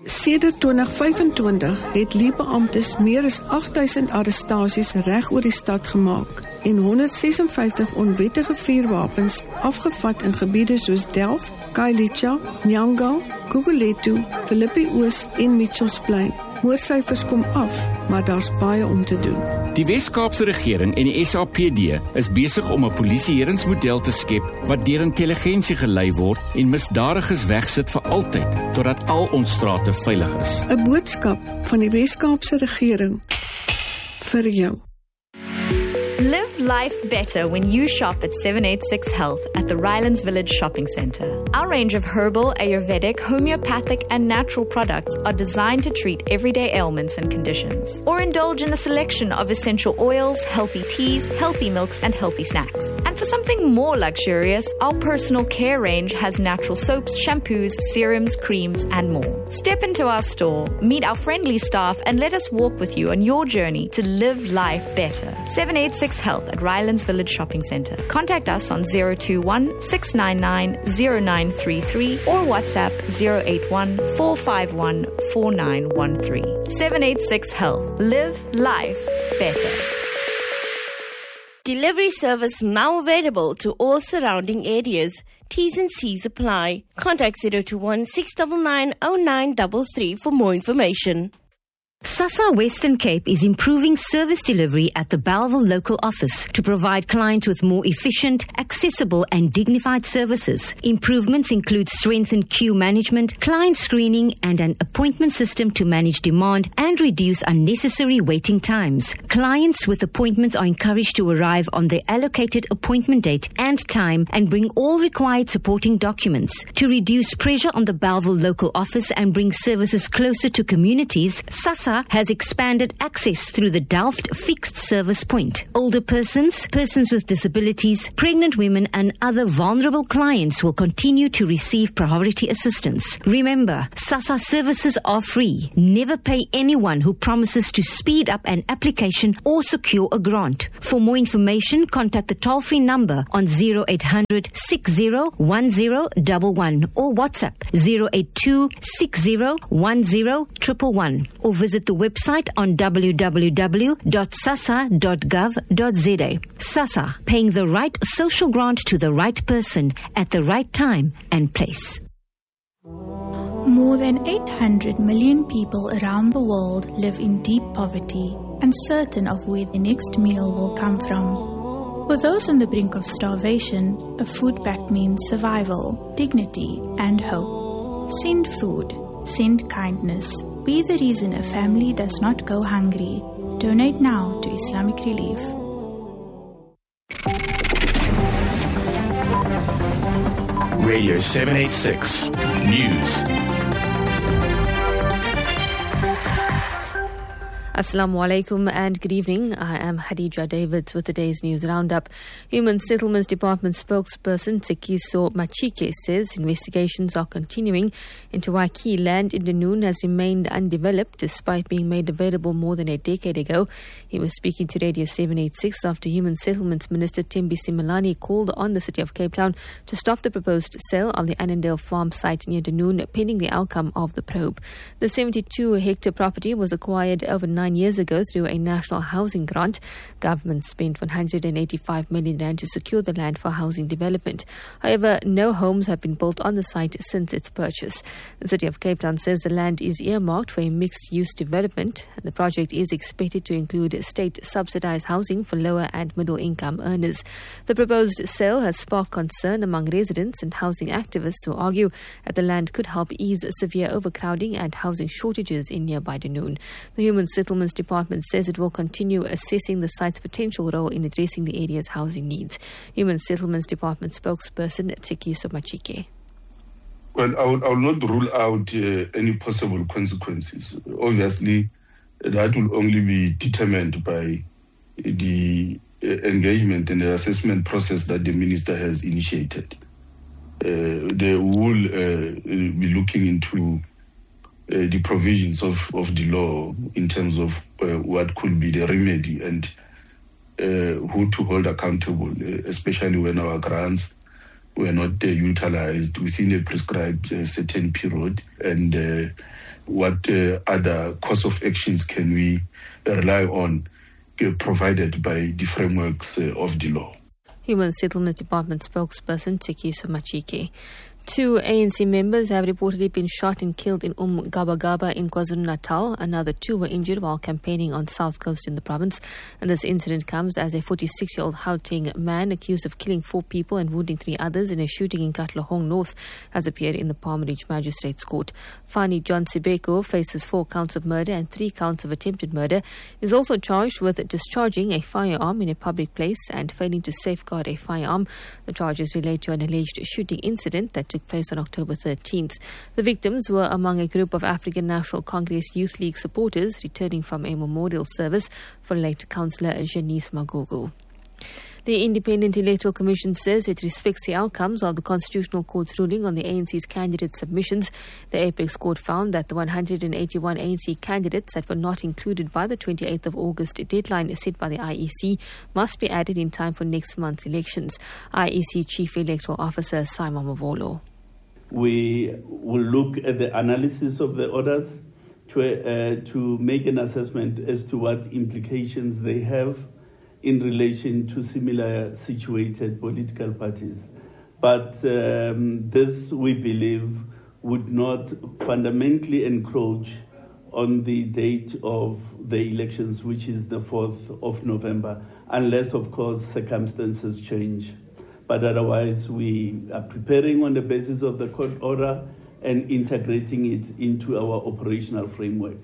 Sedert 2025 het Lie-beamptes meer as 8000 arrestasies reg oor die stad gemaak en 156 onwettige vuurwapens afgevat in gebiede soos Delft, Khayelitsha, Nyanga, Gugulethu, Philippi Oos en Mitchells Plain. Moordsyfers kom af, maar daar's baie om te doen. Die Wes-Kaapse regering en die SAPD is besig om 'n polisieeringsmodel te skep wat deur intelligensie gelei word en misdadigers wegsit vir altyd, totdat al ons strate veilig is. 'n Boodskap van die Wes-Kaapse regering vir jou. Live life better when you shop at 786 Health at the Rylands Village Shopping Centre. Our range of herbal, Ayurvedic, homeopathic and natural products are designed to treat everyday ailments and conditions. Or indulge in a selection of essential oils, healthy teas, healthy milks and healthy snacks. And for something more luxurious, our personal care range has natural soaps, shampoos, serums, creams and more. Step into our store, meet our friendly staff and let us walk with you on your journey to live life better. 786 Health at Rylands Village Shopping Centre. Contact us on 021 699 0933 or WhatsApp 081 451 4913. 786 Health. Live life better. Delivery service now available to all surrounding areas. T's and C's apply. Contact 021 699 0933 for more information. SASSA Western Cape is improving service delivery at the Bellville local office to provide clients with more efficient, accessible and dignified services. Improvements include strengthened queue management, client screening and an appointment system to manage demand and reduce unnecessary waiting times. Clients with appointments are encouraged to arrive on their allocated appointment date and time and bring all required supporting documents. To reduce pressure on the Bellville local office and bring services closer to communities, SASSA has expanded access through the Delft Fixed Service Point. Older persons, persons with disabilities, pregnant women and other vulnerable clients will continue to receive priority assistance. Remember, SASSA services are free. Never pay anyone who promises to speed up an application or secure a grant. For more information, contact the toll-free number on 0800 601011 or WhatsApp 082 60101111 or visit the website on www.sassa.gov.za. SASSA, paying the right social grant to the right person at the right time and place. More than 800 million people around the world live in deep poverty, uncertain of where the next meal will come from. For those on the brink of starvation, a food pact means survival, dignity, and hope. Send food. Send kindness. Be the reason a family does not go hungry. Donate now to Islamic Relief. Radio 786 News. Assalamu alaikum and good evening. I am Khadija Davids with today's news roundup. Human Settlements Department spokesperson Tekiso Machike says investigations are continuing into why key land in Dunoon has remained undeveloped despite being made available more than a decade ago. He was speaking to Radio 786 after Human Settlements Minister Thembisi Malani called on the City of Cape Town to stop the proposed sale of the Annandale farm site near Dunoon pending the outcome of the probe. The 72-hectare property was acquired over 9 years ago through a national housing grant. Government spent 185 million rand to secure the land for housing development. However, no homes have been built on the site since its purchase. The City of Cape Town says the land is earmarked for a mixed-use development, and the project is expected to include state-subsidized housing for lower and middle-income earners. The proposed sale has sparked concern among residents and housing activists who argue that the land could help ease severe overcrowding and housing shortages in nearby Dunoon. The Human Settlements Department says it will continue assessing the site's potential role in addressing the area's housing needs. Human Settlements Department spokesperson Tekiso Machike. Well, I will not rule out any possible consequences. Obviously, that will only be determined by the engagement and the assessment process that the minister has initiated. They will be looking into the provisions of the law in terms of what could be the remedy and who to hold accountable, especially when our grants were not utilized within a prescribed certain period, and what other course of actions can we rely on provided by the frameworks of the law. Human Settlements Department spokesperson Tsekiso Machike. 2 ANC members have reportedly been shot and killed in Gaba in KwaZulu-Natal. Another 2 were injured while campaigning on South Coast in the province. And this incident comes as a 46-year-old Gauteng man accused of killing 4 people and wounding 3 others in a shooting in Katlehong North has appeared in the Palm Ridge Magistrates Court. Fani John Sibeko faces 4 counts of murder and 3 counts of attempted murder. He is also charged with discharging a firearm in a public place and failing to safeguard a firearm. The charges relate to an alleged shooting incident that took place on October 13th. The victims were among a group of African National Congress Youth League supporters returning from a memorial service for late Councillor Janice Magogo. The Independent Electoral Commission says it respects the outcomes of the Constitutional Court's ruling on the ANC's candidate submissions. The Apex Court found that the 181 ANC candidates that were not included by the 28th of August deadline set by the IEC must be added in time for next month's elections. IEC Chief Electoral Officer Simon Mavolo. We will look at the analysis of the orders to make an assessment as to what implications they have in relation to similar situated political parties. But this, we believe, would not fundamentally encroach on the date of the elections, which is the 4th of November, unless, of course, circumstances change. But otherwise, we are preparing on the basis of the court order and integrating it into our operational framework.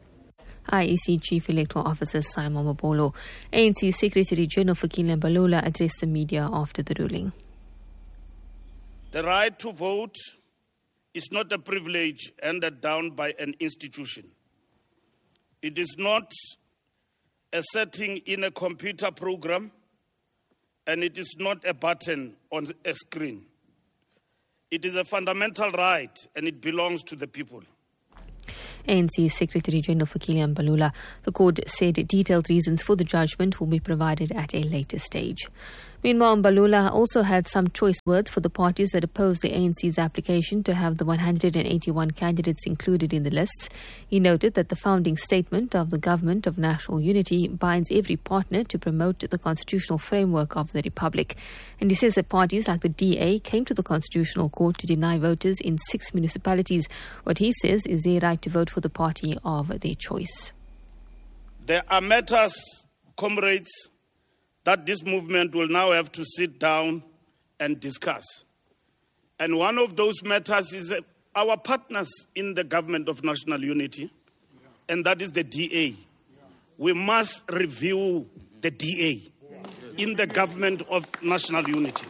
IEC Chief Electoral Officer Simon Mabolo. ANC Secretary General Fikile Mbalula addressed the media after the ruling. The right to vote is not a privilege handed down by an institution. It is not a setting in a computer program, and it is not a button on a screen. It is a fundamental right, and it belongs to the people. ANC Secretary General Fikile Mbalula. The court said detailed reasons for the judgment will be provided at a later stage. Meanwhile, Mbalula also had some choice words for the parties that opposed the ANC's application to have the 181 candidates included in the lists. He noted that the founding statement of the Government of National Unity binds every partner to promote the constitutional framework of the Republic. And he says that parties like the DA came to the Constitutional Court to deny voters in 6 municipalities what he says is their right to vote for the party of their choice. There are matters, comrades, that this movement will now have to sit down and discuss. And one of those matters is our partners in the Government of National Unity, and that is the DA. We must review the DA in the Government of National Unity.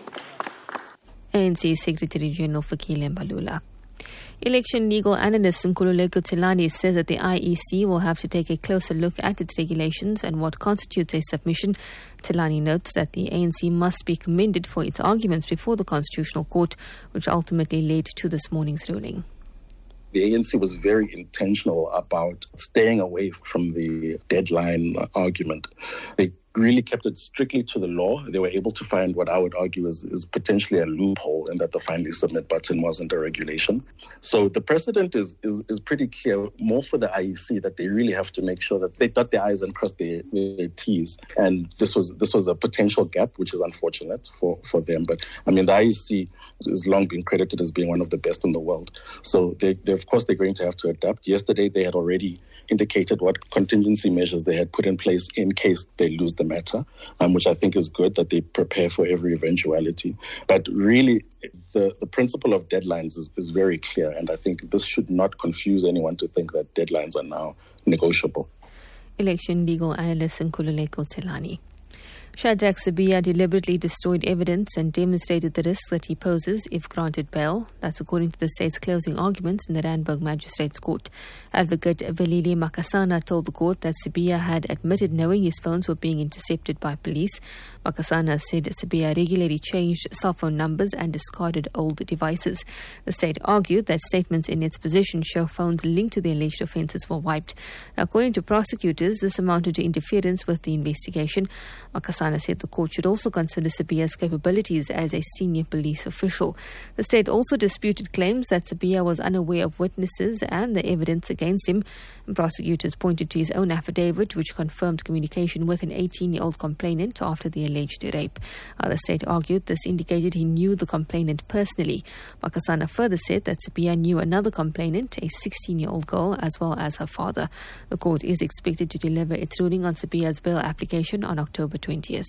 ANC Secretary General Fikile Mbalula. Election legal analyst Nkululeko Tselane says that the IEC will have to take a closer look at its regulations and what constitutes a submission. Tselane notes that the ANC must be commended for its arguments before the Constitutional Court, which ultimately led to this morning's ruling. The ANC was very intentional about staying away from the deadline argument. They really kept it strictly to the law. They were able to find what I would argue is potentially a loophole in that the finally submit button wasn't a regulation. So the precedent is pretty clear, more for the IEC, that they really have to make sure that they dot their I's and cross their T's. And this was a potential gap, which is unfortunate for them. But I mean, the IEC has long been credited as being one of the best in the world. So they of course, they're going to have to adapt. Yesterday, they had already indicated what contingency measures they had put in place in case they lose the matter, which I think is good, that they prepare for every eventuality. But really, the principle of deadlines is very clear, and I think this should not confuse anyone to think that deadlines are now negotiable. Election legal analyst Nkululeko Tselane. Shadrack Sibiya deliberately destroyed evidence and demonstrated the risk that he poses if granted bail. That's according to the state's closing arguments in the Randburg Magistrates Court. Advocate Velile Makasana told the court that Sibiya had admitted knowing his phones were being intercepted by police. Makasana said Sibiya regularly changed cell phone numbers and discarded old devices. The state argued that statements in its position show phones linked to the alleged offences were wiped. Now, according to prosecutors, this amounted to interference with the investigation. Makasana Makasana said the court should also consider Sibiya's capabilities as a senior police official. The state also disputed claims that Sibiya was unaware of witnesses and the evidence against him. And prosecutors pointed to his own affidavit, which confirmed communication with an 18-year-old complainant after the alleged rape. The state argued this indicated he knew the complainant personally. Makasana further said that Sibiya knew another complainant, a 16-year-old girl, as well as her father. The court is expected to deliver its ruling on Sibiya's bail application on October 20th.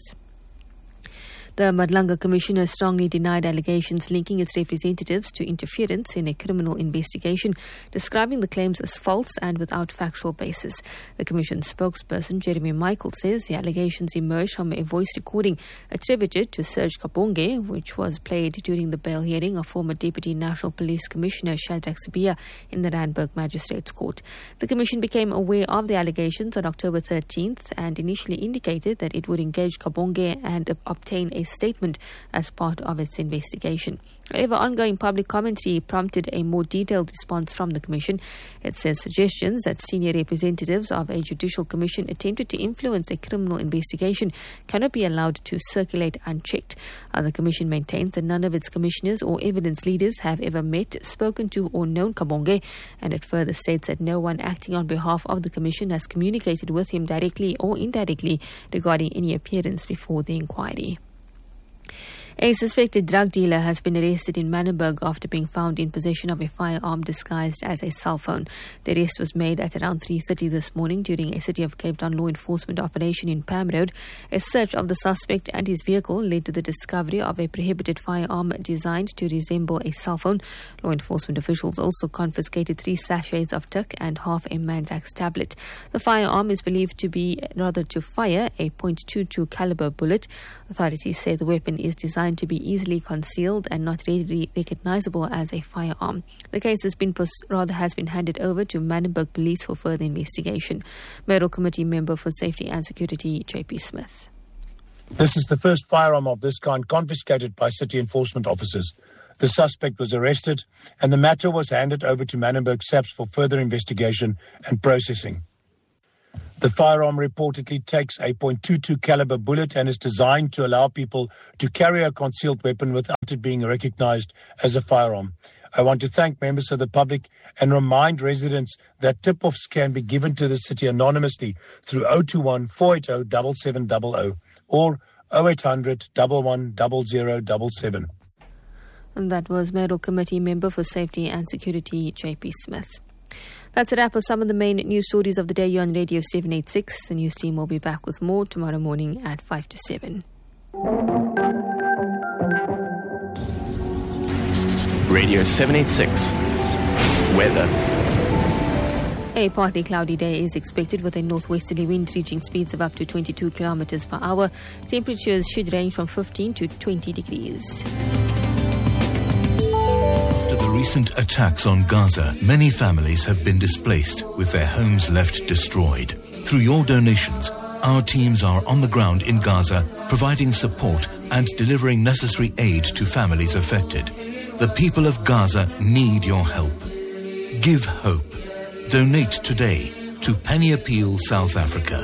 The Madlanga Commissioner strongly denied allegations linking its representatives to interference in a criminal investigation, describing the claims as false and without factual basis. The Commission's spokesperson, Jeremy Michael, says the allegations emerged from a voice recording attributed to Serge Kabonge, which was played during the bail hearing of former Deputy National Police Commissioner Shadrack Sibiya in the Randburg Magistrates Court. The Commission became aware of the allegations on October 13th and initially indicated that it would engage Kabonge and obtain a statement as part of its investigation. However, ongoing public commentary prompted a more detailed response from the Commission. It says suggestions that senior representatives of a judicial commission attempted to influence a criminal investigation cannot be allowed to circulate unchecked. The Commission maintains that none of its commissioners or evidence leaders have ever met, spoken to or known Kabonge, and it further states that no one acting on behalf of the Commission has communicated with him directly or indirectly regarding any appearance before the inquiry. A suspected drug dealer has been arrested in Manenberg after being found in possession of a firearm disguised as a cell phone. The arrest was made at around 3:30 this morning during a City of Cape Town law enforcement operation in Pam Road. A search of the suspect and his vehicle led to the discovery of a prohibited firearm designed to resemble a cell phone. Law enforcement officials also confiscated 3 sachets of tuck and half a Mandrax tablet. The firearm is believed to fire a .22 caliber bullet. Authorities say the weapon is designed to be easily concealed and not readily recognizable as a firearm. The case has been handed over to Manenberg Police for further investigation. Mayoral Committee Member for Safety and Security, JP Smith. This is the first firearm of this kind confiscated by city enforcement officers. The suspect was arrested and the matter was handed over to Manenberg SAPS for further investigation and processing. The firearm reportedly takes a .22 caliber bullet and is designed to allow people to carry a concealed weapon without it being recognized as a firearm. I want to thank members of the public and remind residents that tip-offs can be given to the city anonymously through 021 480 7700 or 0800 11 0077. And that was Mayoral Committee Member for Safety and Security, JP Smith. That's a wrap for some of the main news stories of the day here on Radio 786. The news team will be back with more tomorrow morning at 5 to 7. Radio 786. Weather. A partly cloudy day is expected with a northwesterly wind reaching speeds of up to 22 kilometers per hour. Temperatures should range from 15 to 20 degrees. Recent attacks on Gaza, many families have been displaced with their homes left destroyed. Through your donations, our teams are on the ground in Gaza, providing support and delivering necessary aid to families affected. The people of Gaza need your help. Give hope. Donate today to Penny Appeal South Africa.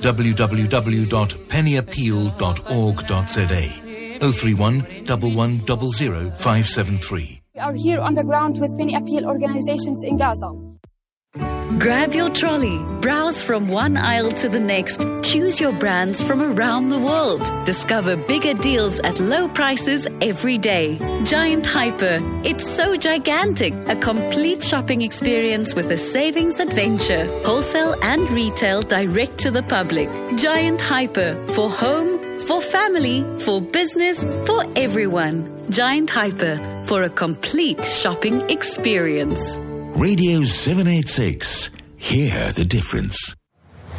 www.pennyappeal.org.za 031 1100 573. We are here on the ground with Penny Appeal organizations in Gaza. Grab your trolley, browse from one aisle to the next, choose your brands from around the world. Discover bigger deals at low prices every day. Giant Hyper, it's so gigantic. A complete shopping experience with a savings adventure. Wholesale and retail direct to the public. Giant Hyper, for home, for family, for business, for everyone. Giant Hyper, for a complete shopping experience. Radio 786. Hear the difference.